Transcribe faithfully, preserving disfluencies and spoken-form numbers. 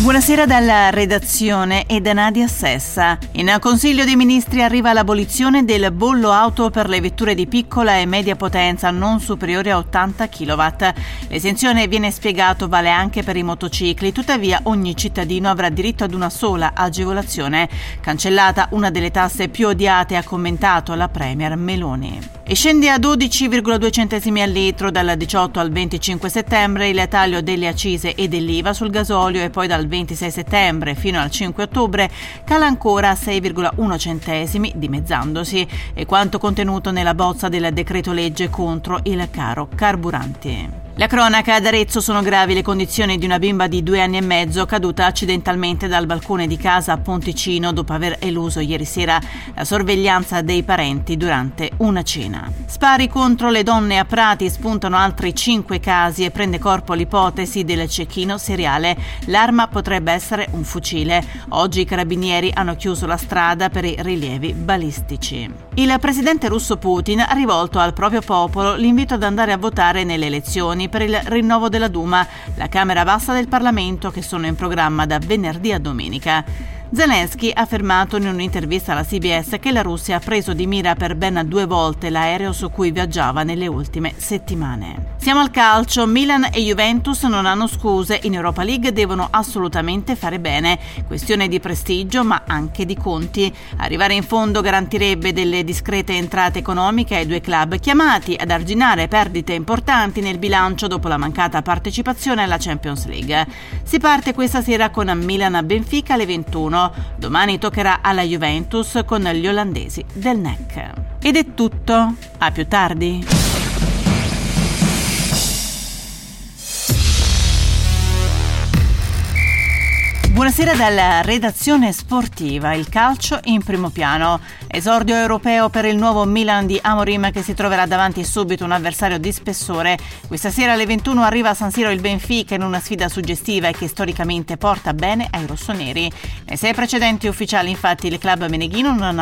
Buonasera dalla redazione e da Nadia Sessa. In Consiglio dei Ministri arriva l'abolizione del bollo auto per le vetture di piccola e media potenza non superiore a ottanta chilowatt. L'esenzione, viene spiegato, vale anche per i motocicli, tuttavia ogni cittadino avrà diritto ad una sola agevolazione. Cancellata una delle tasse più odiate, ha commentato la Premier Meloni. E scende a dodici virgola due centesimi al litro dal diciotto al venticinque settembre il taglio delle accise e dell'I V A sul gasolio, e poi dal ventisei settembre fino al cinque ottobre cala ancora a sei virgola uno centesimi, dimezzandosi. È quanto contenuto nella bozza del decreto legge contro il caro carburanti. La cronaca: ad Arezzo sono gravi le condizioni di una bimba di due anni e mezzo caduta accidentalmente dal balcone di casa a Ponticino dopo aver eluso ieri sera la sorveglianza dei parenti durante una cena. Spari contro le donne a Prati, spuntano altri cinque casi e prende corpo l'ipotesi del cecchino seriale. L'arma potrebbe essere un fucile. Oggi i carabinieri hanno chiuso la strada per i rilievi balistici. Il presidente russo Putin ha rivolto al proprio popolo l'invito ad andare a votare nelle elezioni per il rinnovo della Duma, la Camera Bassa del Parlamento, che sono in programma da venerdì a domenica. Zelensky ha affermato in un'intervista alla C B S che la Russia ha preso di mira per ben due volte l'aereo su cui viaggiava nelle ultime settimane. Siamo al calcio. Milan e Juventus non hanno scuse. In Europa League devono assolutamente fare bene. Questione di prestigio, ma anche di conti. Arrivare in fondo garantirebbe delle discrete entrate economiche ai due club, chiamati ad arginare perdite importanti nel bilancio dopo la mancata partecipazione alla Champions League. Si parte questa sera con Milan-Benfica alle ventuno. Domani toccherà alla Juventus con gli olandesi del N E C. Ed è tutto. A più tardi. Buonasera dalla redazione sportiva. Il calcio in primo piano. Esordio europeo per il nuovo Milan di Amorim, che si troverà davanti subito un avversario di spessore. Questa sera alle ventuno arriva a San Siro il Benfica in una sfida suggestiva e che storicamente porta bene ai rossoneri. Nei sei precedenti ufficiali, infatti, il club meneghino non ha